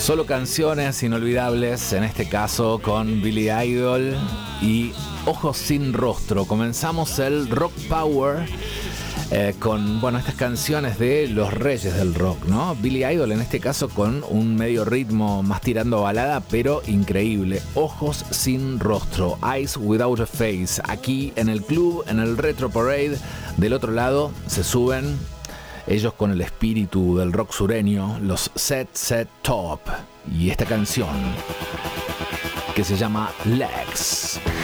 Solo canciones inolvidables, en este caso con Billy Idol y Ojos sin Rostro. Comenzamos el Rock Power con, estas canciones de los reyes del rock, ¿no? Billy Idol en este caso con un medio ritmo más tirando a balada, pero increíble. Ojos sin Rostro, Eyes Without a Face. Aquí en el club, en el Retro Parade, del otro lado se suben ellos con el espíritu del rock sureño, los Set Top, y esta canción que se llama Legs.